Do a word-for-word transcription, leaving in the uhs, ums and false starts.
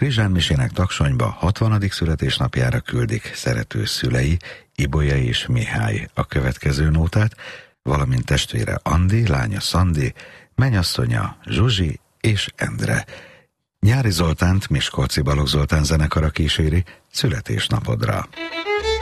Krizsán Misének Taksonyba hatvanadik születésnapjára küldik szerető szülei, Ibolya és Mihály a következő nótát, valamint testvére Andi, lánya Szandi, menyasszonya Zsuzsi és Endre. Nyári Zoltánt Miskolci Balogh Zoltán zenekara kíséri születésnapodra.